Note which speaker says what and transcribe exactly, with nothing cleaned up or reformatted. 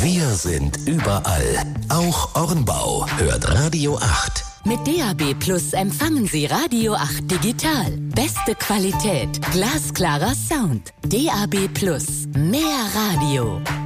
Speaker 1: Wir sind überall. Auch Ornbau hört Radio acht.
Speaker 2: Mit D A B Plus empfangen Sie Radio acht digital. Beste Qualität, glasklarer Sound. D A B Plus, mehr Radio.